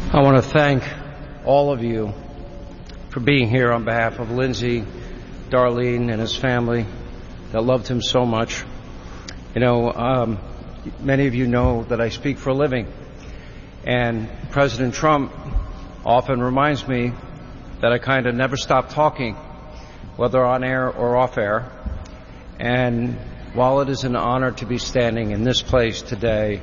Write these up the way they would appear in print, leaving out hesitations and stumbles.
I want to thank all of you for being here on behalf of Lindsey, Darlene, and his family that loved him so much. Many of you know that I speak for a living, and President Trump often reminds me that I kind of never stop talking, whether on air or off air. And while it is an honor to be standing in this place today,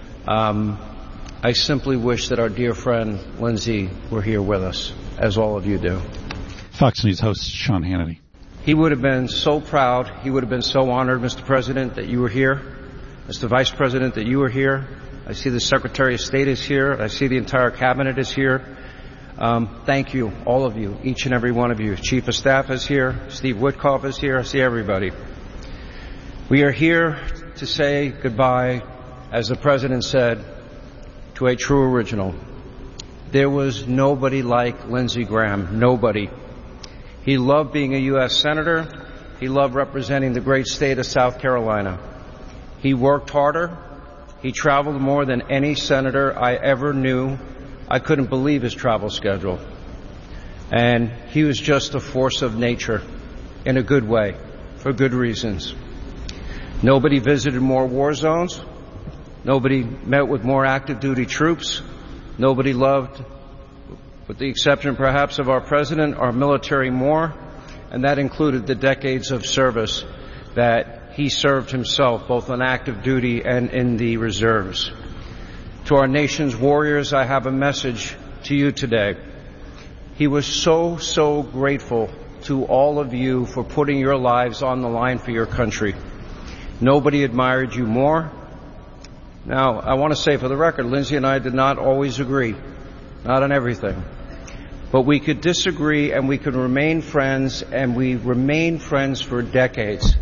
I simply wish that our dear friend Lindsey were here with us, as all of you do. Fox News host Sean Hannity. He would have been so proud, he would have been so honored, Mr. President, that you were here, Mr. Vice President, that you were here. I see the Secretary of State is here. I see the entire Cabinet is here. Thank you, all of you, each and every one of you. Chief of Staff is here. Steve Witkoff is here. I see everybody. We are here to say goodbye, as the President said, to a true original. There was nobody like Lindsey Graham. Nobody. He loved being a U.S. Senator. He loved representing the great state of South Carolina. He worked harder. He traveled more than any senator I ever knew. I couldn't believe his travel schedule. And he was just a force of nature in a good way, for good reasons. Nobody visited more war zones. Nobody met with more active duty troops. Nobody loved, with the exception perhaps of our president, our military more. And that included the decades of service that he served himself, both on active duty and in the reserves. To our nation's warriors, I have a message to you today. He was so grateful to all of you for putting your lives on the line for your country. Nobody admired you more. Now, I want to say for the record, Lindsey and I did not always agree, not on everything. But we could disagree and we could remain friends, and we remained friends for decades.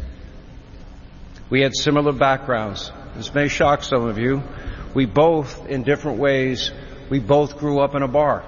We had similar backgrounds. This may shock some of you. We both, in different ways, we both grew up in a bar.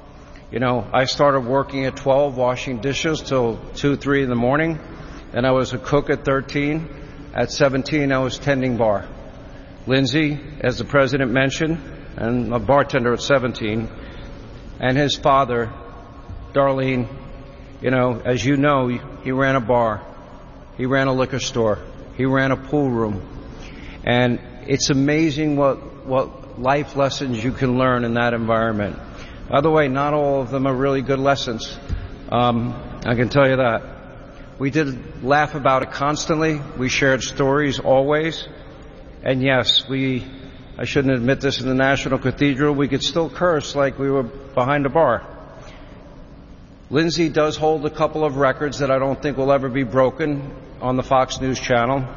I started working at 12, washing dishes till 2, 3 in the morning. Then I was a cook at 13. At 17, I was tending bar. Lindsey, as the President mentioned, and a bartender at 17, and his father, Darlene, as you know, he ran a bar. He ran a liquor store. He ran a pool room. And it's amazing what life lessons you can learn in that environment. By the way, not all of them are really good lessons. I can tell you that. We did laugh about it constantly. We shared stories always. And yes, I shouldn't admit this in the National Cathedral, we could still curse like we were behind a bar. Lindsey does hold a couple of records that I don't think will ever be broken on the Fox News channel.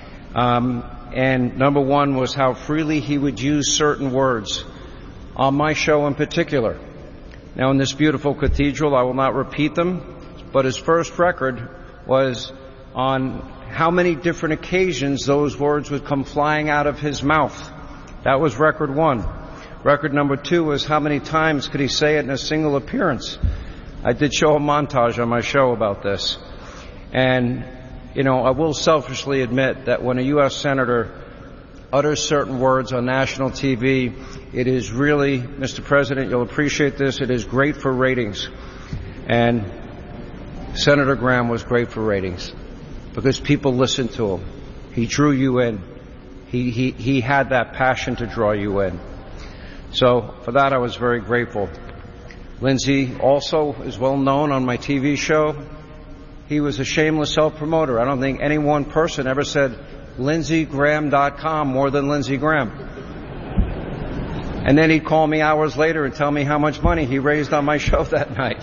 And number one was how freely he would use certain words on my show in particular. Now, in this beautiful cathedral, I will not repeat them, but his first record was on how many different occasions those words would come flying out of his mouth. That was record one. Record number two was how many times could he say it in a single appearance. I did show a montage on my show about this. And, I will selfishly admit that when a U.S. Senator utters certain words on national TV, it is really, Mr. President, you'll appreciate this, it is great for ratings. And Senator Graham was great for ratings, because people listened to him. He drew you in. He had that passion to draw you in. So for that, I was very grateful. Lindsey also is well known on my TV show. He was a shameless self-promoter. I don't think any one person ever said LindseyGraham.com more than Lindsey Graham. And then he'd call me hours later and tell me how much money he raised on my show that night.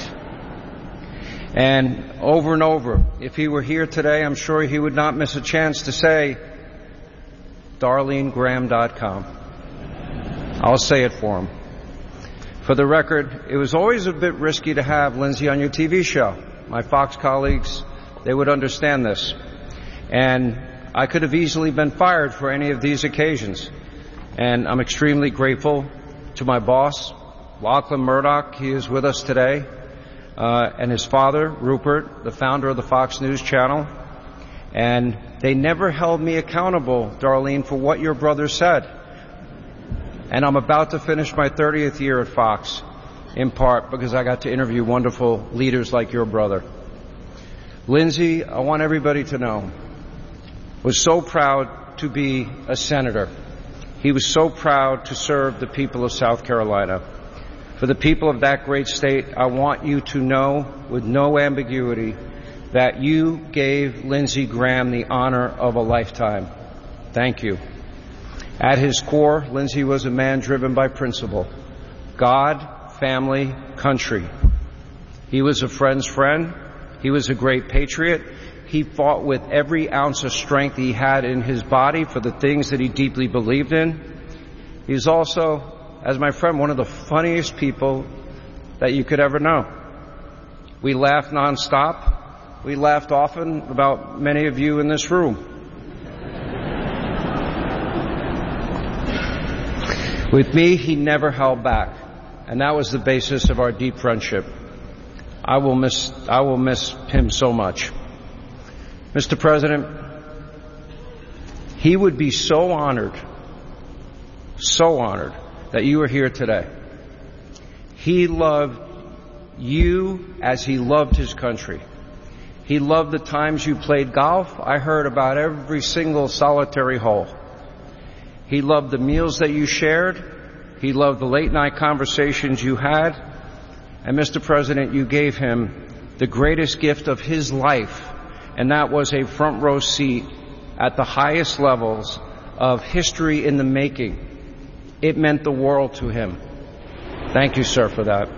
And over, if he were here today, I'm sure he would not miss a chance to say DarleneGraham.com. I'll say it for him. For the record, it was always a bit risky to have Lindsey on your TV show. My Fox colleagues, they would understand this. And I could have easily been fired for any of these occasions. And I'm extremely grateful to my boss, Lachlan Murdoch. He is with us today. And his father, Rupert, the founder of the Fox News Channel. And they never held me accountable, Darlene, for what your brother said. And I'm about to finish my 30th year at Fox, in part because I got to interview wonderful leaders like your brother. Lindsey, I want everybody to know, was so proud to be a senator. He was so proud to serve the people of South Carolina. For the people of that great state, I want you to know with no ambiguity that you gave Lindsey Graham the honor of a lifetime. Thank you. At his core, Lindsey was a man driven by principle: God, family, country. He was a friend's friend. He was a great patriot. He fought with every ounce of strength he had in his body for the things that he deeply believed in. He's also, as my friend, one of the funniest people that you could ever know. We laugh nonstop. We laughed often about many of you in this room. With me, he never held back, and that was the basis of our deep friendship. I will miss him so much. Mr. President, he would be so honored that you are here today. He loved you as he loved his country. He loved the times you played golf. I heard about every single solitary hole. He loved the meals that you shared. He loved the late-night conversations you had. And, Mr. President, you gave him the greatest gift of his life, and that was a front-row seat at the highest levels of history in the making. It meant the world to him. Thank you, sir, for that.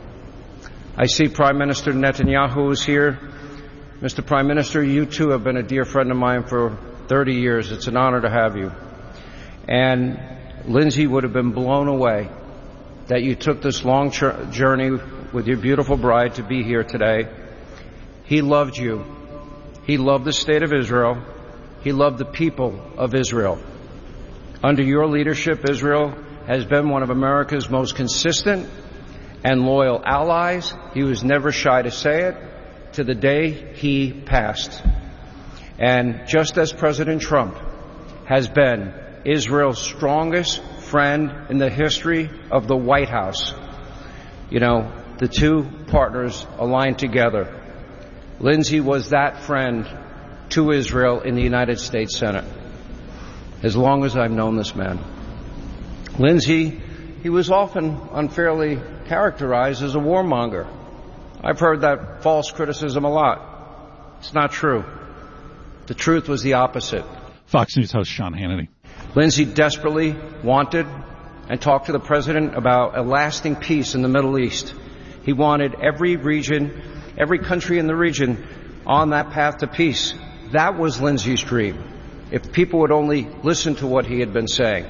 I see Prime Minister Netanyahu is here. Mr. Prime Minister, you too have been a dear friend of mine for 30 years. It's an honor to have you. And Lindsey would have been blown away that you took this long journey with your beautiful bride to be here today. He loved you. He loved the state of Israel. He loved the people of Israel. Under your leadership, Israel has been one of America's most consistent and loyal allies. He was never shy to say it, to the day he passed. And just as President Trump has been Israel's strongest friend in the history of the White House, you know, the two partners aligned together. Lindsey was that friend to Israel in the United States Senate, as long as I've known this man. Lindsey, he was often unfairly characterized as a warmonger. I've heard that false criticism a lot. It's not true. The truth was the opposite. Fox News host Sean Hannity. Lindsey desperately wanted and talked to the president about a lasting peace in the Middle East. He wanted every region, every country in the region on that path to peace. That was Lindsey's dream, if people would only listen to what he had been saying.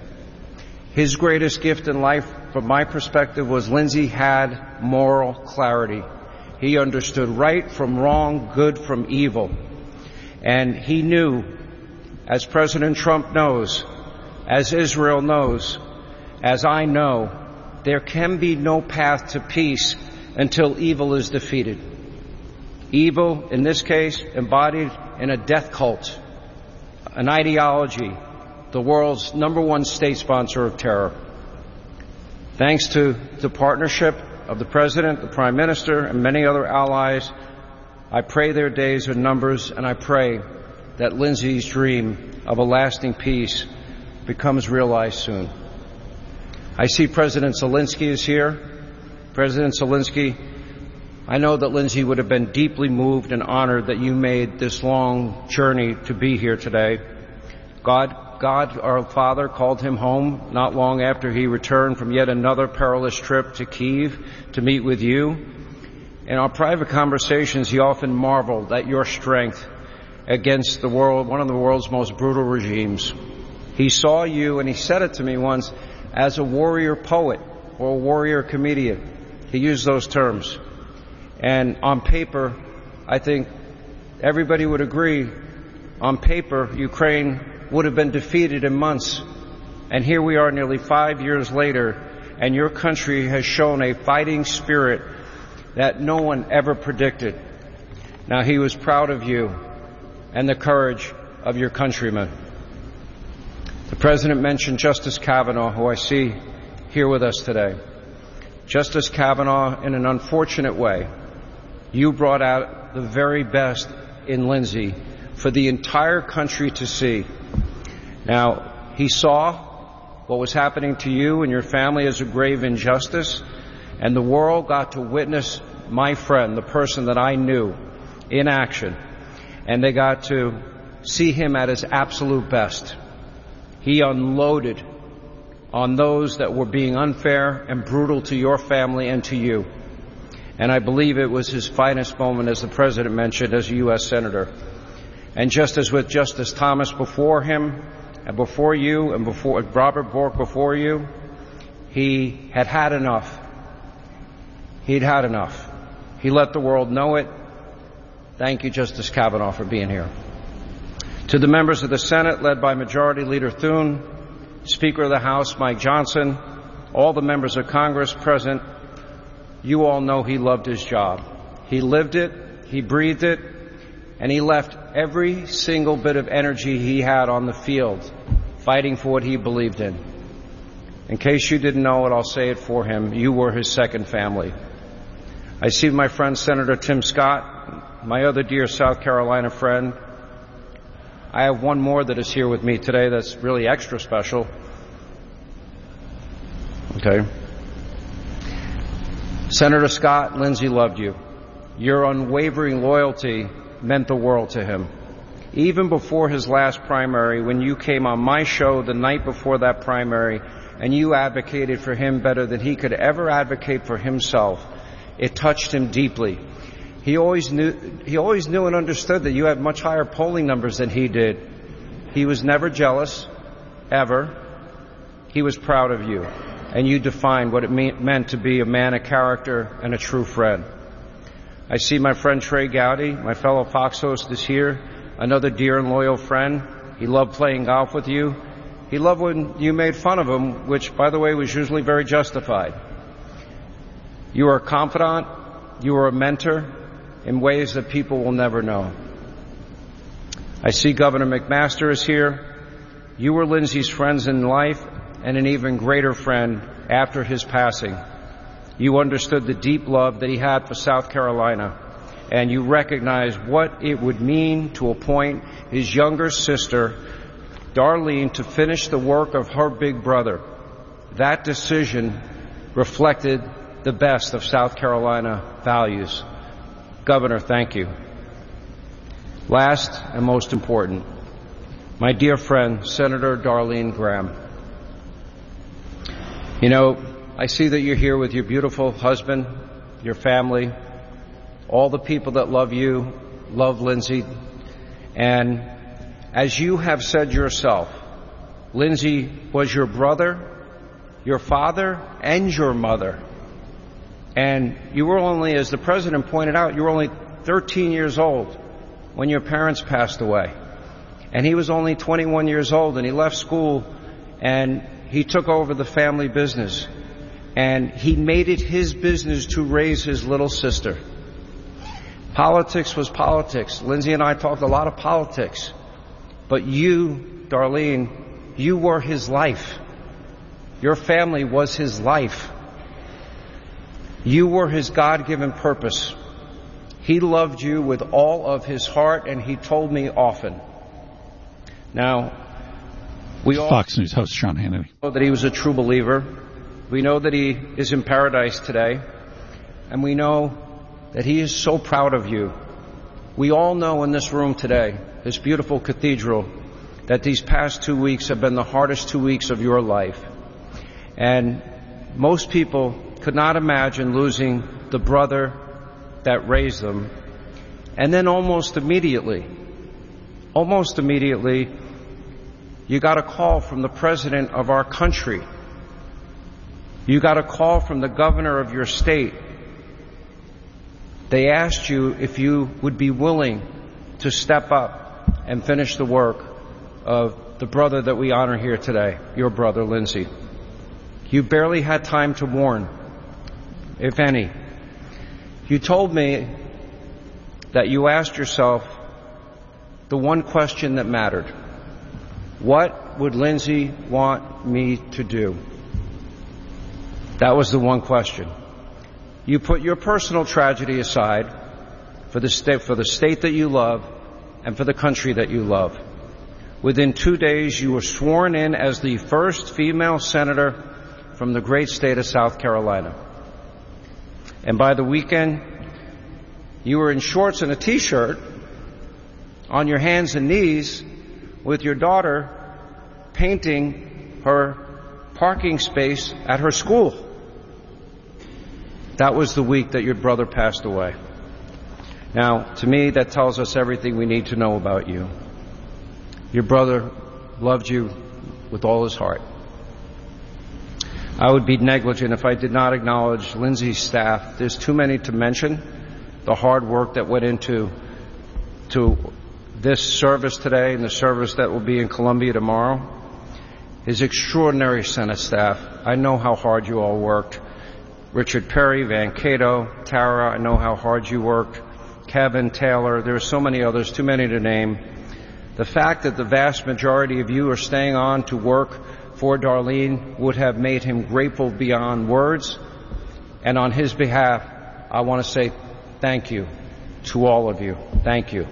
His greatest gift in life, from my perspective, was Lindsey had moral clarity. He understood right from wrong, good from evil. And he knew, as President Trump knows, as Israel knows, as I know, there can be no path to peace until evil is defeated. Evil, in this case, embodied in a death cult, an ideology, the world's #1 state sponsor of terror. Thanks to the partnership of the President, the Prime Minister, and many other allies, I pray their days are numbers, and I pray that Lindsey's dream of a lasting peace becomes realized soon. I see President Zelensky is here. President Zelensky, I know that Lindsey would have been deeply moved and honored that you made this long journey to be here today. God, our Father, called him home not long after he returned from yet another perilous trip to Kyiv to meet with you. In our private conversations, he often marveled at your strength against the world, one of the world's most brutal regimes. He saw you, and he said it to me once, as a warrior poet or a warrior comedian. He used those terms. And on paper, I think everybody would agree, on paper, Ukraine would have been defeated in months. And here we are nearly 5 years later, and your country has shown a fighting spirit that no one ever predicted. Now, he was proud of you and the courage of your countrymen. The President mentioned Justice Kavanaugh, who I see here with us today. Justice Kavanaugh, in an unfortunate way, you brought out the very best in Lindsey for the entire country to see. Now, he saw what was happening to you and your family as a grave injustice, and the world got to witness my friend, the person that I knew, in action, and they got to see him at his absolute best. He unloaded on those that were being unfair and brutal to your family and to you. And I believe it was his finest moment, as the President mentioned, as a U.S. Senator. And just as with Justice Thomas before him, and before you, and before Robert Bork before you, he had had enough. He'd had enough. He let the world know it. Thank you, Justice Kavanaugh, for being here. To the members of the Senate, led by Majority Leader Thune, Speaker of the House Mike Johnson, all the members of Congress present, you all know he loved his job. He lived it, he breathed it, and he left every single bit of energy he had on the field fighting for what he believed in. In case you didn't know it, I'll say it for him. You were his second family. I see my friend Senator Tim Scott, my other dear South Carolina friend. I have one more that is here with me today that's really extra special. Okay. Senator Scott, Lindsey loved you. Your unwavering loyalty meant the world to him. Even before his last primary, when you came on my show the night before that primary and you advocated for him better than he could ever advocate for himself, it touched him deeply. He always knew and understood that you had much higher polling numbers than he did. He was never jealous, ever. He was proud of you, and you defined what it meant to be a man of character and a true friend. I see my friend Trey Gowdy, my fellow Fox host, is here, another dear and loyal friend. He loved playing golf with you. He loved when you made fun of him, which, by the way, was usually very justified. You were a confidant. You were a mentor in ways that people will never know. I see Governor McMaster is here. You were Lindsey's friends in life and an even greater friend after his passing. You understood the deep love that he had for South Carolina, and you recognized what it would mean to appoint his younger sister, Darlene, to finish the work of her big brother. That decision reflected the best of South Carolina values. Governor, thank you. Last and most important, my dear friend, Senator Darlene Graham. You know, I see that you're here with your beautiful husband, your family, all the people that love you, love Lindsey. And as you have said yourself, Lindsey was your brother, your father, and your mother. And you were only, as the President pointed out, you were only 13 years old when your parents passed away. And he was only 21 years old, and he left school and he took over the family business. And he made it his business to raise his little sister. Politics was politics. Lindsey and I talked a lot of politics. But you, Darlene, you were his life. Your family was his life. You were his God-given purpose. He loved you with all of his heart, and he told me often. Now, we all Fox News host Sean Hannity know that he was a true believer. We know that he is in paradise today, and we know that he is so proud of you. We all know in this room today, this beautiful cathedral, that these past 2 weeks have been the hardest 2 weeks of your life. And most people could not imagine losing the brother that raised them. And then almost immediately, you got a call from the President of our country. You got a call from the governor of your state. They asked you if you would be willing to step up and finish the work of the brother that we honor here today, your brother, Lindsey. You barely had time to warn, if any. You told me that you asked yourself the one question that mattered. What would Lindsay want me to do? That was the one question. You put your personal tragedy aside for the state that you love and for the country that you love. Within 2 days, you were sworn in as the first female senator from the great state of South Carolina. And by the weekend, you were in shorts and a t-shirt on your hands and knees with your daughter painting her parking space at her school. That was the week that your brother passed away. Now, to me, that tells us everything we need to know about you. Your brother loved you with all his heart. I would be negligent if I did not acknowledge Lindsay's staff. There's too many to mention. The hard work that went into this service today and the service that will be in Columbia tomorrow. His extraordinary Senate staff. I know how hard you all worked. Richard Perry, Van Cato, Tara, I know how hard you worked. Kevin, Taylor, there are so many others, too many to name. The fact that the vast majority of you are staying on to work for Darlene would have made him grateful beyond words. And on his behalf, I want to say thank you to all of you. Thank you.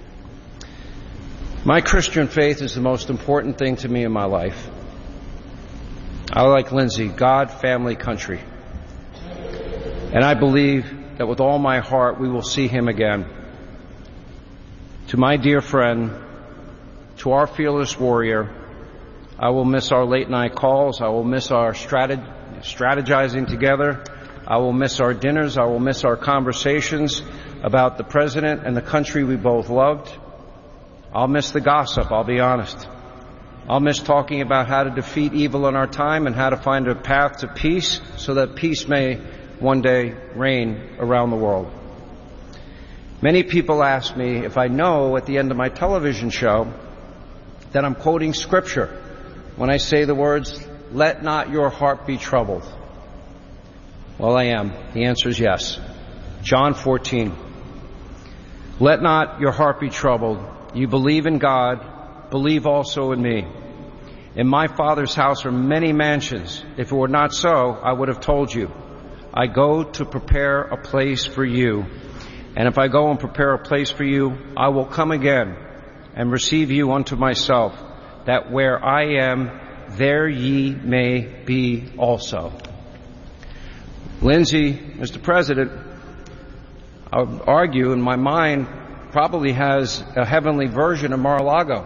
My Christian faith is the most important thing to me in my life. I like Lindsay, God, family, country. And I believe that with all my heart we will see him again. To my dear friend, to our fearless warrior, I will miss our late night calls. I will miss our strategizing together. I will miss our dinners. I will miss our conversations about the president and the country we both loved. I'll miss the gossip, I'll be honest. I'll miss talking about how to defeat evil in our time and how to find a path to peace so that peace may one day reign around the world. Many people ask me if I know at the end of my television show that I'm quoting scripture when I say the words, "Let not your heart be troubled." Well, I am. The answer is yes. John 14. Let not your heart be troubled. You believe in God, believe also in me. In my Father's house are many mansions. If it were not so, I would have told you. I go to prepare a place for you. And if I go and prepare a place for you, I will come again and receive you unto myself, that where I am, there ye may be also. Lindsay, Mr. President, I would argue in my mind, probably has a heavenly version of Mar-a-Lago.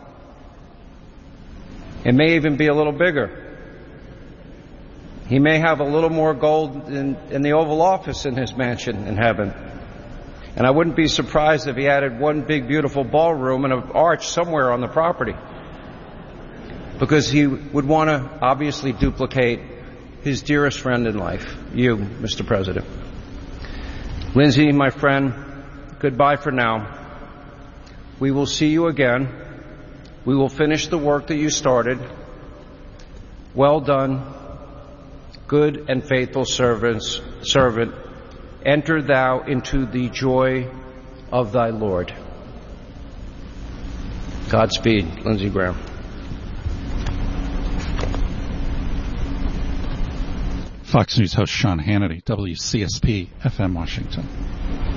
It may even be a little bigger. He may have a little more gold in the Oval Office in his mansion in heaven. And I wouldn't be surprised if he added one big beautiful ballroom and an arch somewhere on the property. Because he would want to obviously duplicate his dearest friend in life, you, Mr. President. Lindsay, my friend, goodbye for now. We will see you again. We will finish the work that you started. Well done, good and faithful servant. Enter thou into the joy of thy Lord. Godspeed, Lindsey Graham. Fox News host Sean Hannity, WCSP FM Washington.